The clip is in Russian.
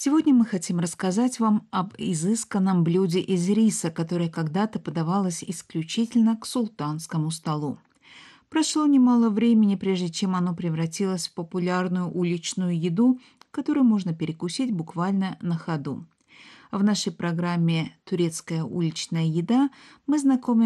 Сегодня мы хотим рассказать вам об изысканном блюде из риса, которое когда-то подавалось исключительно к султанскому столу. Прошло немало времени, прежде чем оно превратилось в популярную уличную еду, которую можно перекусить буквально на ходу. В нашей программе «Турецкая уличная еда» мы знакомим